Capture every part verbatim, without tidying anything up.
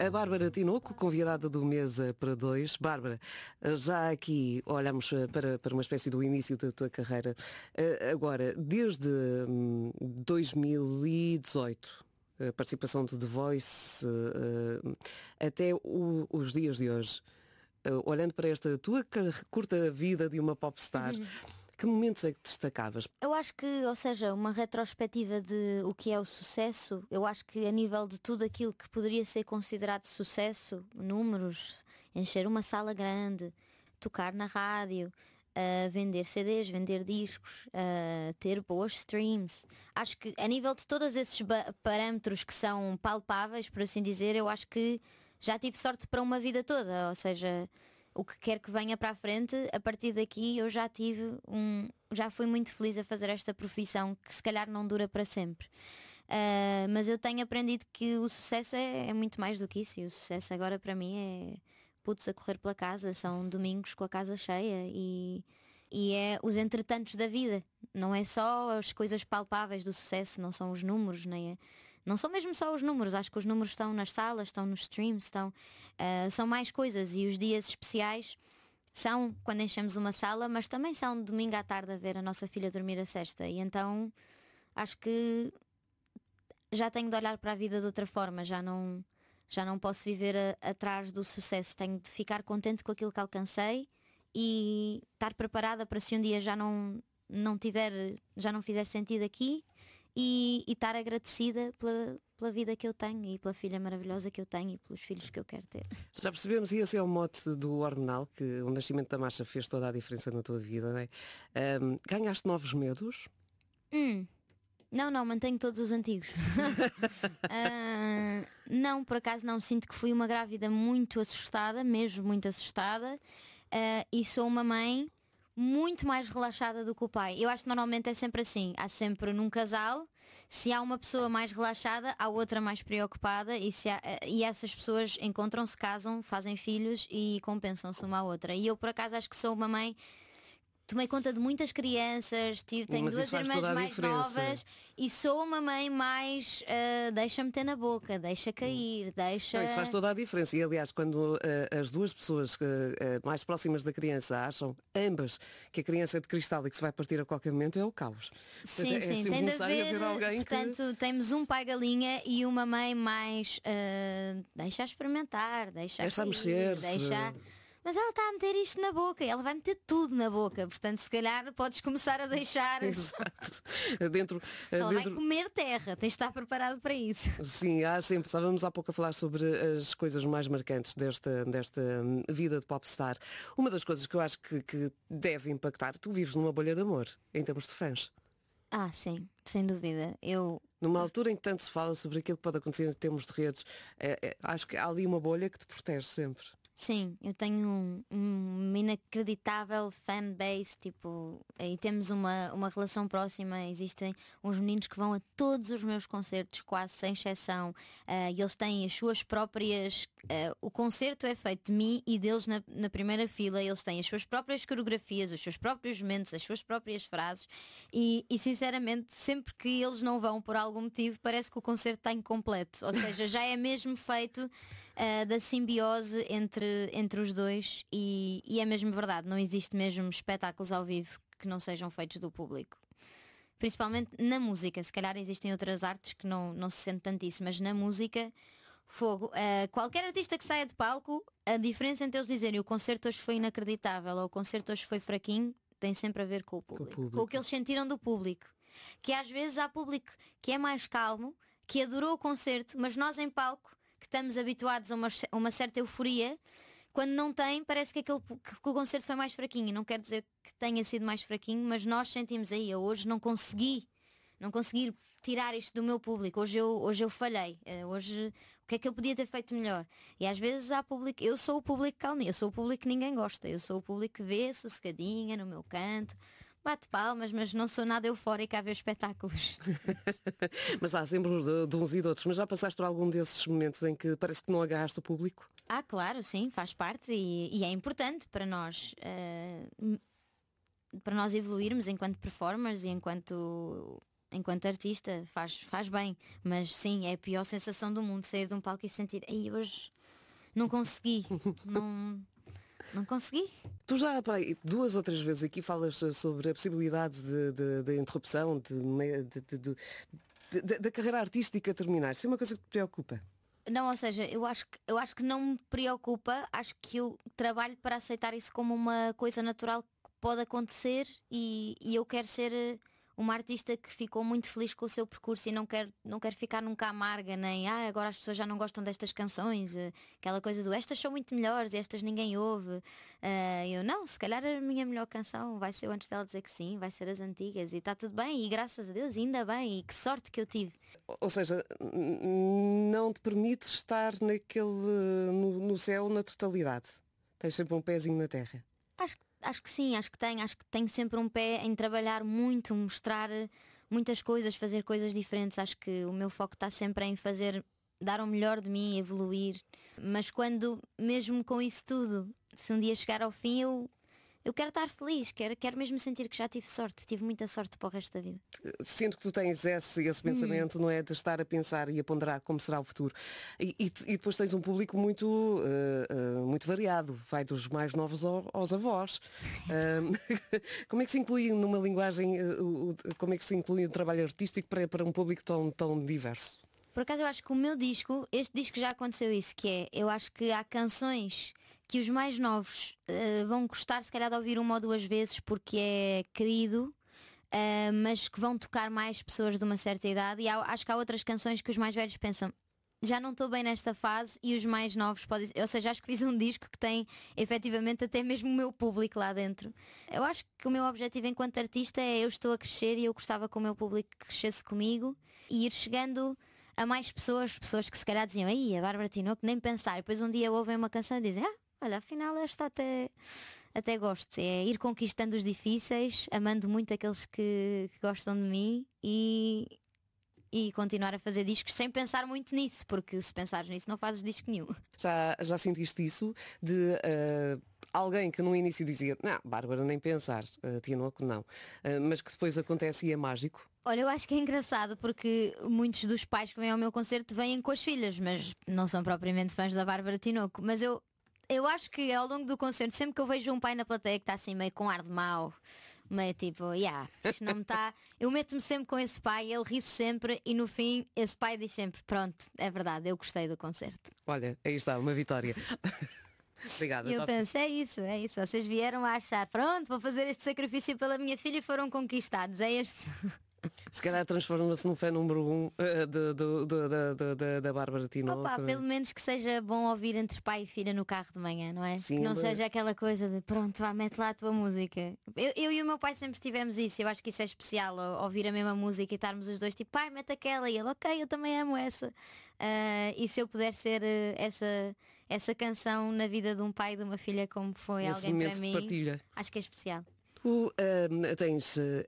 A Bárbara Tinoco, convidada do Mesa para Dois. Bárbara, já aqui olhamos para, para uma espécie do início da tua carreira. Agora, desde dois mil e dezoito, a participação do The Voice, até o, os dias de hoje, olhando para esta tua curta vida de uma popstar, uhum. que momentos é que destacavas? Eu acho que, ou seja, uma retrospectiva de o que é o sucesso, eu acho que a nível de tudo aquilo que poderia ser considerado sucesso, números, encher uma sala grande, tocar na rádio, uh, vender C Ds, vender discos, uh, ter boas streams. Acho que a nível de todos esses parâmetros que são palpáveis, por assim dizer, eu acho que já tive sorte para uma vida toda, ou seja, o que quer que venha para a frente, a partir daqui eu já tive um, já fui muito feliz a fazer esta profissão que se calhar não dura para sempre. Uh, mas eu tenho aprendido que o sucesso é, é muito mais do que isso, e o sucesso agora para mim é putos a correr pela casa, são domingos com a casa cheia e, e é os entretantos da vida, não é só as coisas palpáveis do sucesso, não são os números, nem é. Não são mesmo só os números, acho que os números estão nas salas, estão nos streams, estão, uh, são mais coisas, e os dias especiais são quando enchemos uma sala, mas também são domingo à tarde a ver a nossa filha dormir a sesta, e então acho que já tenho de olhar para a vida de outra forma, já não, já não posso viver a, atrás do sucesso, tenho de ficar contente com aquilo que alcancei e estar preparada para se um dia já não, não tiver, já não fizer sentido aqui, E, e estar agradecida pela, pela vida que eu tenho e pela filha maravilhosa que eu tenho e pelos filhos que eu quero ter. Já percebemos, e esse é o mote do Hormonal, que o nascimento da Masha fez toda a diferença na tua vida, não é? Um, ganhaste novos medos? Hum. Não, não, mantenho todos os antigos. uh, não, por acaso não, sinto que fui uma grávida muito assustada, mesmo muito assustada, uh, e sou uma mãe muito mais relaxada do que o pai. Eu acho que normalmente é sempre assim. Há sempre num casal, se há uma pessoa mais relaxada, há outra mais preocupada, e, se há, e essas pessoas encontram-se, casam, fazem filhos e compensam-se uma à outra. E eu por acaso acho que sou uma mãe, tomei conta de muitas crianças, tive, tenho Mas duas irmãs mais diferença. novas e sou uma mãe mais uh, deixa meter na boca, deixa cair, deixa... Não, isso faz toda a diferença. E aliás, quando uh, as duas pessoas uh, uh, mais próximas da criança acham ambas que a criança é de cristal e que se vai partir a qualquer momento, é o caos. Sim, é sim, tem de haver, haver alguém portanto, que... temos um pai galinha e uma mãe mais uh, deixa experimentar, deixa, deixa cair, mexer-se. deixa... Mas ela está a meter isto na boca, ela vai meter tudo na boca, portanto se calhar podes começar a deixar. Exato. Dentro, ela dentro... vai comer terra, tens de estar preparado para isso. Sim, há sempre, estávamos há pouco a falar sobre as coisas mais marcantes desta, desta vida de popstar. Uma das coisas que eu acho que, que deve impactar, tu vives numa bolha de amor, em termos de fãs. Ah, sim, sem dúvida. Eu... Numa altura em que tanto se fala sobre aquilo que pode acontecer em termos de redes, é, é, acho que há ali uma bolha que te protege sempre. Sim, eu tenho um, um inacreditável fanbase, tipo, e temos uma, uma relação próxima. Existem uns meninos que vão a todos os meus concertos, quase sem exceção, uh, e eles têm as suas próprias, uh, o concerto é feito de mim e deles na, na primeira fila, eles têm as suas próprias coreografias, os seus próprios momentos, as suas próprias frases, e, e sinceramente sempre que eles não vão por algum motivo parece que o concerto está incompleto, ou seja, já é mesmo feito uh, da simbiose entre entre os dois, e, e é mesmo verdade, não existe mesmo espetáculos ao vivo que não sejam feitos do público, principalmente na música. Se calhar existem outras artes que não, não se sente tanto isso, mas na música, fogo, uh, qualquer artista que saia de palco, a diferença entre eles dizerem o concerto hoje foi inacreditável ou o concerto hoje foi fraquinho tem sempre a ver com o público, com o, público. Com o que eles sentiram do público, que às vezes há público que é mais calmo, que adorou o concerto, mas nós em palco que estamos habituados a uma, a uma certa euforia, quando não tem, parece que, aquele, que, que o concerto foi mais fraquinho. Não quer dizer que tenha sido mais fraquinho, mas nós sentimos aí, eu hoje não consegui, não consegui tirar isto do meu público, hoje eu, hoje eu falhei, hoje o que é que eu podia ter feito melhor? E às vezes há público, eu sou o público calmo, eu sou o público que ninguém gosta, eu sou o público que vê sossegadinha no meu canto, bate palmas, mas não sou nada eufórica a ver espetáculos. Mas há sempre de, de uns e de outros. Mas já passaste por algum desses momentos em que parece que não agarraste o público? Ah, claro, sim, faz parte e, e é importante para nós uh, para nós evoluirmos enquanto performers e enquanto enquanto artista, faz, faz bem. Mas sim, é a pior sensação do mundo, sair de um palco e sentir, aí hoje não consegui, não, não consegui. Tu já peraí, duas ou três vezes aqui falas sobre a possibilidade de, de, de interrupção de, de, de, de, de, da carreira artística terminar. Isso é uma coisa que te preocupa? Não, ou seja, eu acho, que, eu acho que não me preocupa, acho que eu trabalho para aceitar isso como uma coisa natural que pode acontecer e, e eu quero ser uma artista que ficou muito feliz com o seu percurso e não quero, não quero ficar nunca amarga, nem ah, agora as pessoas já não gostam destas canções, aquela coisa do estas são muito melhores, estas ninguém ouve. Uh, eu não, se calhar a minha melhor canção vai ser o Antes dela dizer que sim, vai ser as antigas e está tudo bem, e graças a Deus, ainda bem, e que sorte que eu tive. Ou seja, não te permite estar naquele no, no céu na totalidade. Tens sempre um pezinho na terra. Acho que Acho que sim, acho que tenho, acho que tenho sempre um pé em trabalhar muito, mostrar muitas coisas, fazer coisas diferentes. Acho que o meu foco está sempre em fazer, dar o melhor de mim, evoluir. Mas quando, mesmo com isso tudo, se um dia chegar ao fim, eu, eu quero estar feliz, quero, quero mesmo sentir que já tive sorte, tive muita sorte para o resto da vida. Sinto que tu tens esse, esse pensamento, hum. não é? De estar a pensar e a ponderar como será o futuro. E, e, e depois tens um público muito, uh, uh, muito variado, vai dos mais novos ao, aos avós. Uh, como é que se inclui numa linguagem, uh, como é que se inclui o trabalho artístico para, para um público tão, tão diverso? Por acaso eu acho que o meu disco, este disco já aconteceu isso, que é, eu acho que há canções que os mais novos uh, vão gostar se calhar de ouvir uma ou duas vezes porque é querido, uh, mas que vão tocar mais pessoas de uma certa idade, e há, acho que há outras canções que os mais velhos pensam, já não estou bem nesta fase, e os mais novos podem, ou seja, acho que fiz um disco que tem efetivamente até mesmo o meu público lá dentro. Eu acho que o meu objetivo enquanto artista é eu estou a crescer e eu gostava que o meu público crescesse comigo e ir chegando a mais pessoas, pessoas que se calhar diziam, aí a Bárbara Tinoco, nem pensar, e depois um dia ouvem uma canção e dizem, ah, olha, afinal esta até, até gosto. É ir conquistando os difíceis, amando muito aqueles que, que gostam de mim e, e continuar a fazer discos sem pensar muito nisso, porque se pensares nisso não fazes disco nenhum. Já, já sentiste isso de uh, alguém que no início dizia, não, Bárbara, nem pensar, uh, Tinoco não, uh, mas que depois acontece e é mágico? Olha, eu acho que é engraçado porque muitos dos pais que vêm ao meu concerto vêm com as filhas, mas não são propriamente fãs da Bárbara Tinoco. Mas eu, eu acho que ao longo do concerto, sempre que eu vejo um pai na plateia que está assim meio com ar de mau, meio tipo, yeah, isto não me está. Eu meto-me sempre com esse pai, ele ri sempre e no fim esse pai diz sempre, pronto, é verdade, eu gostei do concerto. Olha, aí está, uma vitória. Obrigada. E eu penso, é isso, é isso. Vocês vieram a achar, pronto, vou fazer este sacrifício pela minha filha e foram conquistados. É este. Se calhar transforma-se num fã número um uh, de, de, de, de, de, da Bárbara Tinoco. Opa, pelo menos que seja bom ouvir entre pai e filha no carro de manhã, não é? Sim, que não mas... seja aquela coisa de pronto, vá, mete lá a tua música. Eu, eu e o meu pai sempre tivemos isso. Eu acho que isso é especial, ouvir a mesma música e estarmos os dois tipo, pai, mete aquela, e ele, ok, eu também amo essa. Uh, e se eu puder ser uh, essa, essa canção na vida de um pai e de uma filha como foi esse alguém para mim, partilha. Acho que é especial. Tu uh, tens uh,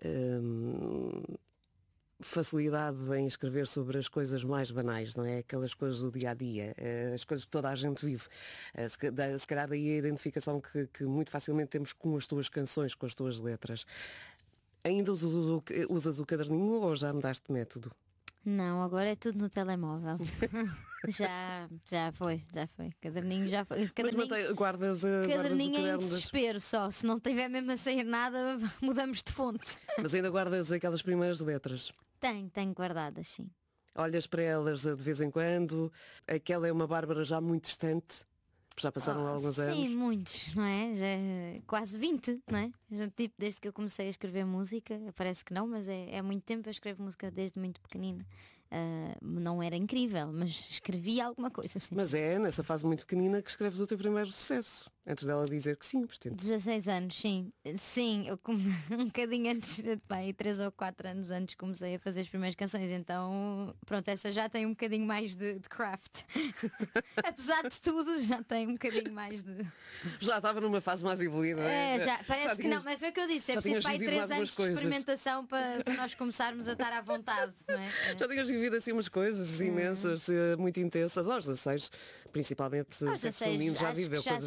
uh, facilidade em escrever sobre as coisas mais banais, não é? Aquelas coisas do dia a dia, as coisas que toda a gente vive. Se calhar daí a identificação que, que muito facilmente temos com as tuas canções, com as tuas letras. Ainda usas, usas o caderninho ou já mudaste de método? Não, agora é tudo no telemóvel. já, já foi, já foi. Caderninho já foi. Caderninho, Mas mantém, guardas, caderninho guardas em desespero das... só. Se não tiver mesmo a sair nada, mudamos de fonte. Mas ainda guardas aquelas primeiras letras? Tenho, tenho guardadas, sim. Olhas para elas de vez em quando. Aquela é uma Bárbara já muito distante. Já passaram oh, alguns sim, anos. Sim, muitos, não é? Já, quase vinte, não é? Já, tipo, desde que eu comecei a escrever música, parece que não, mas é, é muito tempo. Eu escrevo música desde muito pequenina. Uh, não era incrível, mas escrevia alguma coisa assim. Mas é nessa fase muito pequenina que escreves o teu primeiro sucesso. Antes dela dizer que sim, portanto. dezasseis anos, sim. Sim, eu come... um bocadinho antes, bem, três ou quatro anos antes comecei a fazer as primeiras canções, então pronto, essa já tem um bocadinho mais de, de craft. Apesar de tudo, já tem um bocadinho mais de. Já estava numa fase mais evoluída. É, já, parece já que tinhas... não, mas foi o que eu disse, é preciso para aí três anos de coisas. experimentação para, para nós começarmos a estar à vontade. Não é? Já tinhas vivido assim umas coisas hum. imensas, muito intensas, aos dezasseis, principalmente aos sexo feminino, já viveu já coisas muito vende,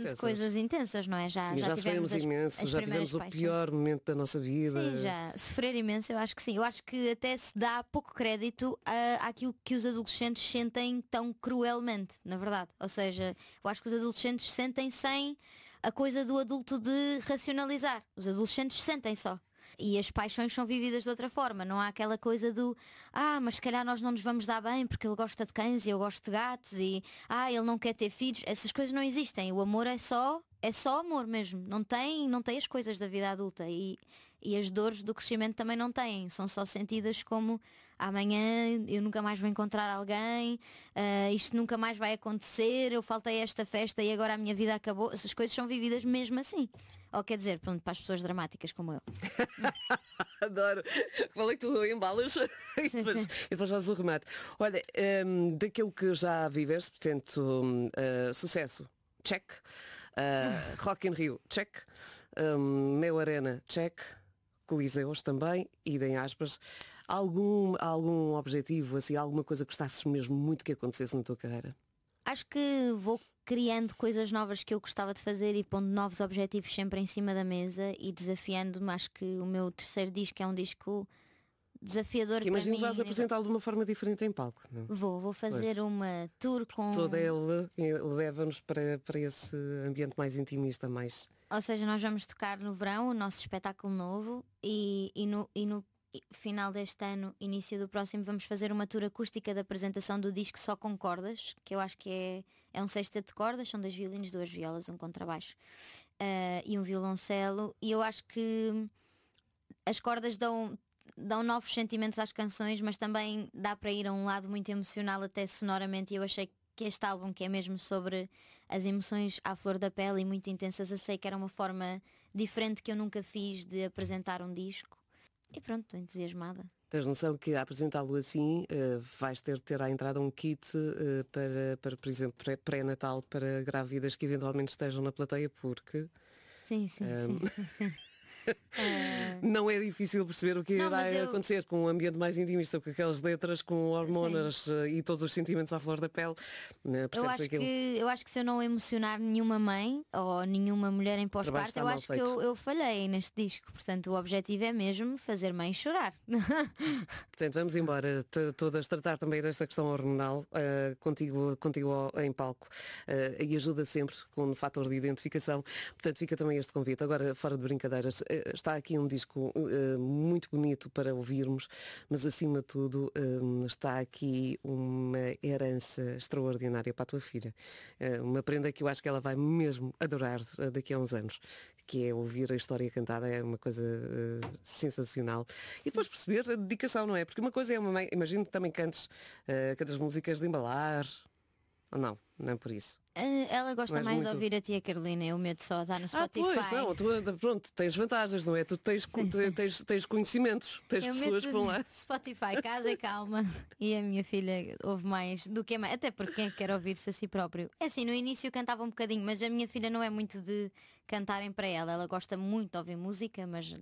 intensas. coisas intensas, não é? Já, sim, já, já tivemos sofremos as, imenso, as já tivemos paixões. o pior momento da nossa vida. Sim, já. Sofrer imenso, eu acho que sim. Eu acho que até se dá pouco crédito a, àquilo que os adolescentes sentem tão cruelmente, na verdade. Ou seja, eu acho que os adolescentes sentem sem a coisa do adulto de racionalizar. Os adolescentes sentem só. E as paixões são vividas de outra forma. Não há aquela coisa do ah, mas se calhar nós não nos vamos dar bem porque ele gosta de cães e eu gosto de gatos e ah, ele não quer ter filhos. Essas coisas não existem. O amor é só, é só amor mesmo. Não tem, não tem as coisas da vida adulta e, e as dores do crescimento também não têm. São só sentidas como amanhã eu nunca mais vou encontrar alguém, uh, isto nunca mais vai acontecer, eu faltei a esta festa e agora a minha vida acabou. Essas coisas são vividas mesmo assim. Ou quer dizer, pronto, para as pessoas dramáticas como eu. Adoro. Falei que tu embalas e depois, e depois fazes o remate. Olha, um, daquilo que já viveste, portanto, um, uh, sucesso, check. Uh, Rock in Rio, check. Um, Meu Arena, check. Coliseus também, idem aspas. Algum, algum objetivo, assim, alguma coisa que gostasses mesmo muito que acontecesse na tua carreira? Acho que vou criando coisas novas que eu gostava de fazer e pondo novos objetivos sempre em cima da mesa e desafiando-me. Acho que o meu terceiro disco é um disco desafiador. Que imagino que para vais mim. apresentá-lo de uma forma diferente em palco, não? Vou, vou fazer Pois. uma tour com... Todo ele leva-nos para, para esse ambiente mais intimista, mais... Ou seja, nós vamos tocar no verão o nosso espetáculo novo e, e, no, e no final deste ano, início do próximo, vamos fazer uma tour acústica da apresentação do disco só com cordas, que eu acho que é, é um sexteto de cordas, são dois violinos, duas violas, um contrabaixo uh, e um violoncelo, e eu acho que as cordas dão, dão novos sentimentos às canções, mas também dá para ir a um lado muito emocional até sonoramente, e eu achei que este álbum, que é mesmo sobre as emoções à flor da pele e muito intensas, achei que era uma forma diferente que eu nunca fiz de apresentar um disco. E pronto, estou entusiasmada. Tens noção que a apresentá-lo assim uh, vais ter de ter à entrada um kit uh, para, para, por exemplo, pré- pré-natal para grávidas que eventualmente estejam na plateia, porque Sim, sim, um... sim, sim, sim. Uh... não é difícil perceber o que Não, irá eu... acontecer com um ambiente mais intimista, com aquelas letras, com hormonas uh, e todos os sentimentos à flor da pele. Uh, eu, acho aquilo? que, eu acho que se eu não emocionar nenhuma mãe ou nenhuma mulher em pós-parto, eu acho feito. que eu, eu falhei neste disco. Portanto, o objetivo é mesmo fazer mãe chorar. Portanto, vamos embora T- todas tratar também desta questão hormonal uh, contigo, contigo em palco uh, e ajuda sempre com um fator de identificação. Portanto, fica também este convite. Agora, fora de brincadeiras, uh, está aqui um disco uh, muito bonito para ouvirmos, mas acima de tudo uh, está aqui uma herança extraordinária para a tua filha. Uh, uma prenda que eu acho que ela vai mesmo adorar uh, daqui a uns anos, que é ouvir a história cantada, é uma coisa uh, sensacional. Sim. E depois perceber a dedicação, não é? Porque uma coisa é uma mãe, imagino que também cantes, uh, cantas músicas de embalar, ou não, não é por isso. Ela gosta mais, mais muito... de ouvir a tia Carolina, eu medo só dar no Spotify. Ah, pois, não, tu, pronto, tens vantagens, não é? Tu tens, sim, sim. tens, tens conhecimentos, tens eu pessoas que vão lá. Spotify, casa e calma. E a minha filha ouve mais do que a mãe, até porque quem quer ouvir-se a si próprio. É assim, no início eu cantava um bocadinho, mas a minha filha não é muito de cantarem para ela. Ela gosta muito de ouvir música, mas...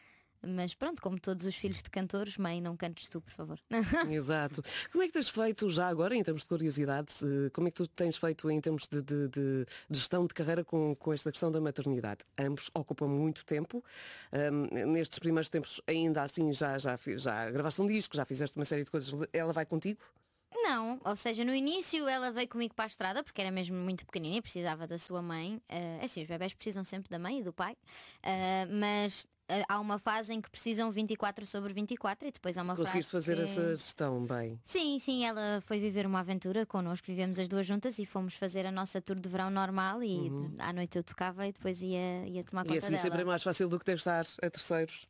Mas pronto, como todos os filhos de cantores, mãe, não cantes tu, por favor. Exato. Como é que tens feito já agora, em termos de curiosidade, como é que tu tens feito em termos de, de, de gestão de carreira com, com esta questão da maternidade? Ambos ocupam muito tempo. Um, nestes primeiros tempos, ainda assim, já, já, já gravaste um disco, já fizeste uma série de coisas. Ela vai contigo? Não, ou seja, no início ela veio comigo para a estrada porque era mesmo muito pequenina e precisava da sua mãe. Uh, é assim, os bebés precisam sempre da mãe e do pai, uh, mas uh, há uma fase em que precisam vinte e quatro sobre vinte e quatro e depois há uma Conseguiste fase fazer que... essa gestão bem? Sim, sim, ela foi viver uma aventura connosco, vivemos as duas juntas e fomos fazer a nossa tour de verão normal e uhum. à noite eu tocava e depois ia, ia tomar conta dela. E assim dela. sempre é mais fácil do que testar a terceiros?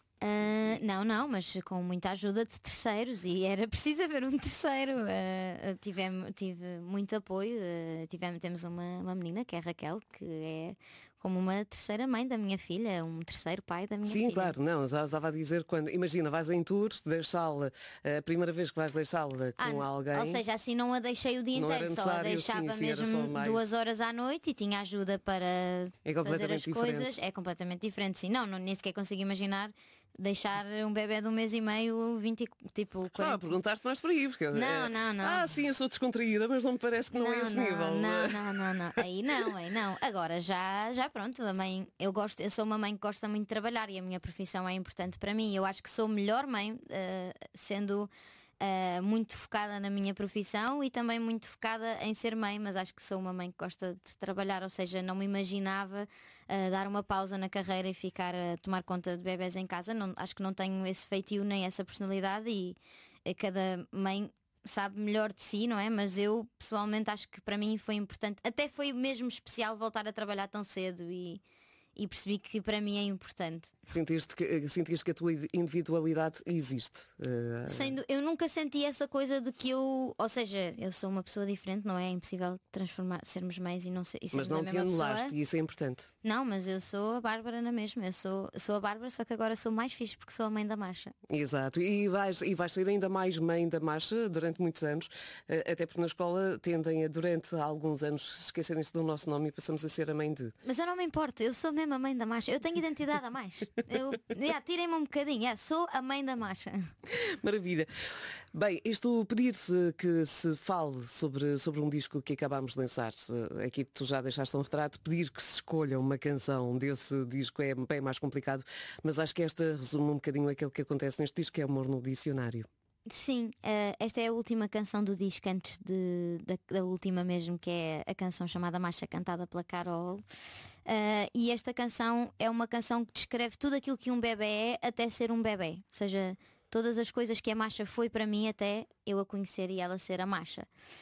Uh, não, não, mas com muita ajuda de terceiros e era preciso haver um terceiro. Uh, tivemos, tive muito apoio. Uh, tivemos, temos uma, uma menina que é a Raquel, que é como uma terceira mãe da minha filha, um terceiro pai da minha Sim, filha. Sim, claro, não, já estava a dizer quando, imagina, vais em tour, deixá-la, a primeira vez que vais deixá-la com ah, alguém. Ou seja, assim não a deixei o dia inteiro, só a deixava sim, mesmo sim, mais... duas horas à noite e tinha ajuda para é fazer as diferente. coisas. É completamente diferente, sim, não, não nem sequer consigo imaginar deixar um bebê de um mês e meio, vinte, tipo, quarenta... Estava a perguntar-te mais por aí, porque Não, é... não, não. Ah, sim, eu sou descontraída, mas não me parece que não, não é esse não, nível. Não, não, não, não. Aí não, aí não. Agora já, já pronto, a mãe, eu gosto, eu sou uma mãe que gosta muito de trabalhar e a minha profissão é importante para mim. Eu acho que sou melhor mãe, uh, sendo Uh, muito focada na minha profissão e também muito focada em ser mãe, mas acho que sou uma mãe que gosta de trabalhar, ou seja, não me imaginava uh, dar uma pausa na carreira e ficar a tomar conta de bebés em casa. Não, acho que não tenho esse feitio nem essa personalidade e uh, cada mãe sabe melhor de si, não é? Mas eu pessoalmente acho que para mim foi importante, até foi mesmo especial voltar a trabalhar tão cedo e E percebi que para mim é importante. Sentiste que, sentiste que a tua individualidade existe? Uh... Sendo, eu nunca senti essa coisa de que eu, ou seja, eu sou uma pessoa diferente, não é? É impossível transformar, sermos mães e não ser. E mas não te anulaste e isso é importante. Não, mas eu sou a Bárbara na mesma. Eu sou, sou a Bárbara, só que agora sou mais fixe porque sou a mãe da Masha. Exato. E vais, e vais ser ainda mais mãe da Masha durante muitos anos, até porque na escola tendem a, durante alguns anos, esquecerem-se do nosso nome e passamos a ser a mãe de. Mas eu não me importo, eu sou mesmo a mãe da Masha. Eu tenho identidade a mais. Eu, yeah, tirem-me um bocadinho. Yeah, sou a mãe da Masha. Maravilha. Bem, isto pedir-se que se fale sobre, sobre um disco que acabámos de lançar, aqui tu já deixaste um retrato, pedir que se escolha uma canção desse disco é bem mais complicado, mas acho que esta resume um bocadinho aquilo que acontece neste disco, que é Amor no Dicionário. Sim, uh, esta é a última canção do disco antes de, da, da última mesmo, que é a canção chamada Masha, cantada pela Carol. Uh, e esta canção é uma canção que descreve tudo aquilo que um bebê é até ser um bebê. Ou seja, todas as coisas que a Masha foi para mim até eu a conhecer e ela ser a Masha.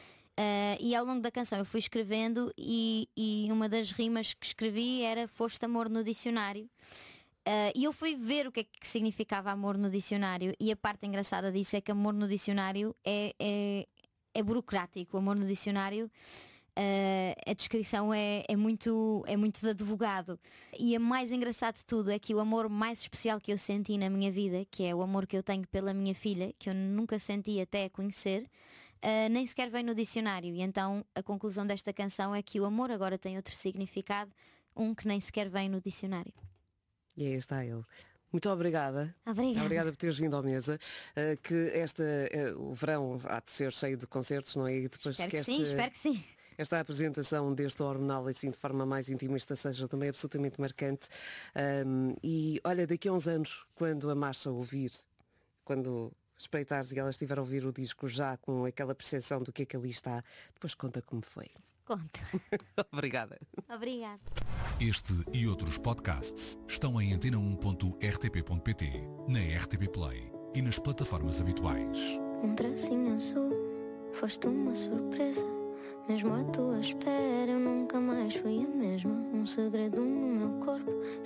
Uh, e ao longo da canção eu fui escrevendo e, e uma das rimas que escrevi era Foste amor no dicionário. Uh, e eu fui ver o que é que significava amor no dicionário. E a parte engraçada disso é que amor no dicionário é, é, é burocrático. O amor no dicionário, uh, a descrição é, é, muito, é muito de advogado. E a mais engraçado de tudo é que o amor mais especial que eu senti na minha vida, que é o amor que eu tenho pela minha filha, que eu nunca senti até a conhecer, uh, nem sequer vem no dicionário. E então a conclusão desta canção é que o amor agora tem outro significado, um que nem sequer vem no dicionário. E aí está ele. Muito obrigada. Obrigada. Obrigada por teres vindo à mesa. Uh, que esta, uh, o verão há de ser cheio de concertos, não é? E depois espero que, que esta, sim, espero que sim. Esta apresentação deste hormonal assim de forma mais intimista seja também absolutamente marcante. Um, e olha, daqui a uns anos, quando a Masha ouvir, quando espreitares e ela estiver a ouvir o disco já com aquela percepção do que é que ali está, depois conta como foi. Conta. Obrigada. Obrigada. Este e outros podcasts estão em antena um ponto r t p ponto p t, na R T P Play e nas plataformas habituais. Um tracinho azul, foste uma surpresa. Mesmo à tua espera eu nunca mais fui a mesma. Um segredo no meu corpo